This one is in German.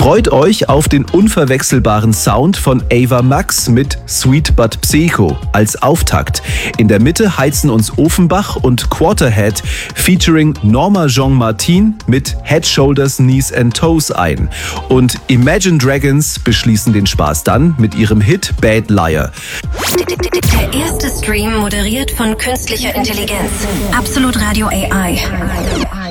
Freut euch auf den unverwechselbaren Sound von Ava Max mit Sweet But Psycho als Auftakt. In der Mitte heizen uns Ofenbach und Quarterhead featuring Norma Jean Martin mit Head, Shoulders, Knees and Toes ein. Und Imagine Dragons beschließen den Spaß dann mit ihrem Hit Bad Liar. Der erste Stream moderiert von künstlicher Intelligenz. Absolut Radio AI.